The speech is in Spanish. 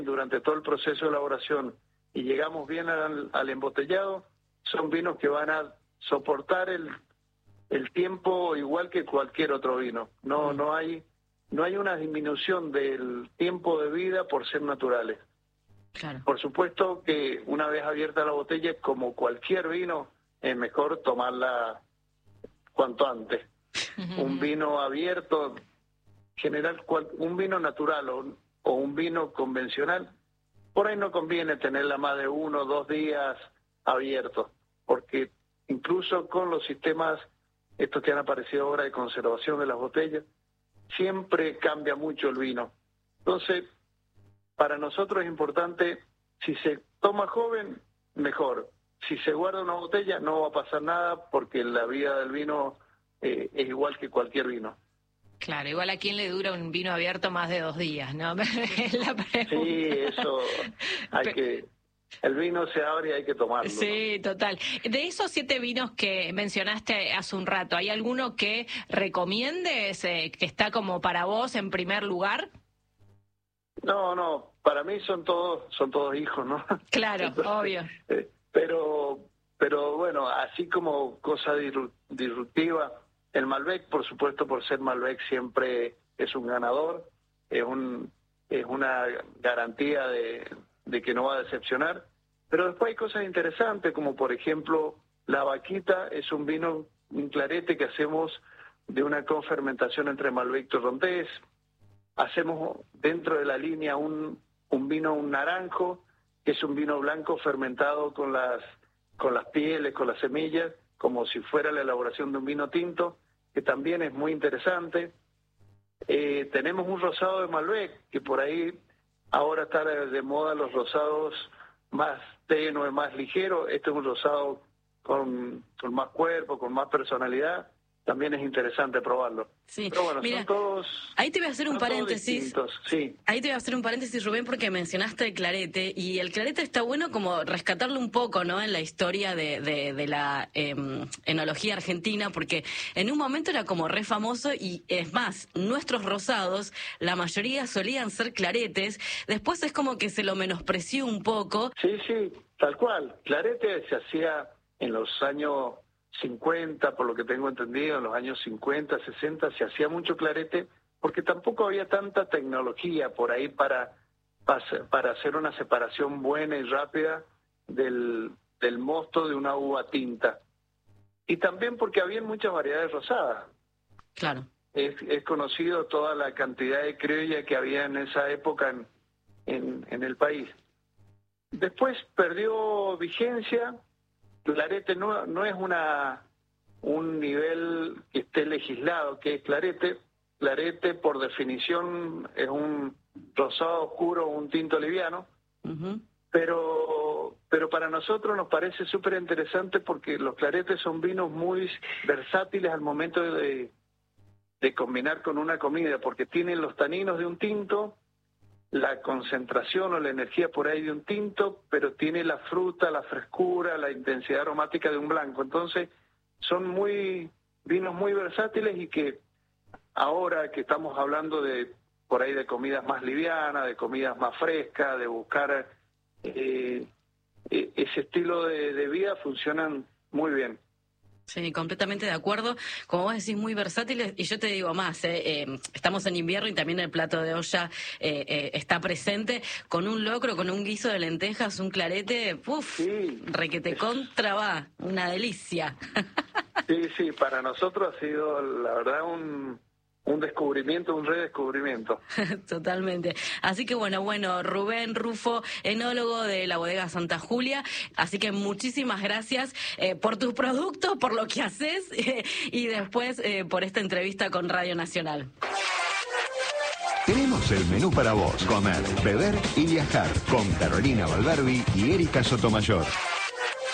durante todo el proceso de elaboración y llegamos bien al embotellado, son vinos que van a soportar el tiempo igual que cualquier otro vino. No hay una disminución del tiempo de vida por ser naturales. Claro. Por supuesto que una vez abierta la botella, como cualquier vino, es mejor tomarla cuanto antes. Un vino abierto, general, un vino natural o un vino convencional, por ahí no conviene tenerla más de 1 o 2 días abierto, porque incluso con los sistemas, estos que han aparecido ahora de conservación de las botellas, siempre cambia mucho el vino. Entonces, para nosotros es importante, si se toma joven, mejor. Si se guarda una botella, no va a pasar nada, porque la vida del vino es igual que cualquier vino. Claro, igual a quién le dura un vino abierto más de 2 días, ¿no? Es la pregunta. Sí, eso el vino se abre y hay que tomarlo. Sí, ¿no? Total. De esos 7 vinos que mencionaste hace un rato, ¿hay alguno que recomiendes, que está como para vos en primer lugar? No, para mí son todos hijos, ¿no? Claro, entonces, obvio. Pero bueno, así como cosa disruptiva, el Malbec, por supuesto, por ser Malbec siempre es un ganador, es una garantía de que no va a decepcionar. Pero después hay cosas interesantes, como por ejemplo, la Vaquita es un vino, un clarete que hacemos de una confermentación entre Malbec y Torrontés. Hacemos dentro de la línea un vino, un naranjo, que es un vino blanco fermentado con las pieles, con las semillas, como si fuera la elaboración de un vino tinto, que también es muy interesante. Tenemos un rosado de Malbec, que por ahí ahora está de moda los rosados más tenues, más ligeros. Este es un rosado con más cuerpo, con más personalidad. También es interesante probarlo. Sí. Pero bueno, mira, son todos. Ahí te voy a hacer un paréntesis. Sí. Ahí te voy a hacer un paréntesis, Rubén, porque mencionaste el clarete, y el clarete está bueno como rescatarlo un poco, ¿no? En la historia de la enología argentina, porque en un momento era como re famoso, y es más, nuestros rosados, la mayoría solían ser claretes. Después es como que se lo menospreció un poco. Sí, tal cual. Clarete se hacía en los años 50, por lo que tengo entendido, en los años 50, 60, se hacía mucho clarete, porque tampoco había tanta tecnología por ahí para hacer una separación buena y rápida del mosto de una uva tinta. Y también porque había muchas variedades rosadas. Claro. Es conocido toda la cantidad de criolla que había en esa época en el país. Después perdió vigencia. Clarete no es un nivel que esté legislado, que es clarete. Clarete, por definición, es un rosado oscuro, un tinto liviano. Uh-huh. Pero para nosotros nos parece súper interesante, porque los claretes son vinos muy versátiles al momento de combinar con una comida, porque tienen los taninos de un tinto, la concentración o la energía por ahí de un tinto, pero tiene la fruta, la frescura, la intensidad aromática de un blanco. Entonces son vinos muy versátiles, y que ahora que estamos hablando de por ahí de comidas más livianas, de comidas más frescas, de buscar ese estilo de vida, funcionan muy bien. Sí, completamente de acuerdo. Como vos decís, muy versátiles. Y yo te digo más, estamos en invierno y también el plato de olla está presente. Con un locro, con un guiso de lentejas, un clarete, sí, requete contra va, una delicia. Sí, para nosotros ha sido, la verdad, un descubrimiento, un redescubrimiento. Totalmente. Así que bueno, Rubén Rufo, enólogo de la bodega Santa Julia. Así que muchísimas gracias por tus productos, por lo que haces y después por esta entrevista con Radio Nacional. Tenemos el menú para vos: comer, beber y viajar, con Carolina Valverbi y Erika Sotomayor.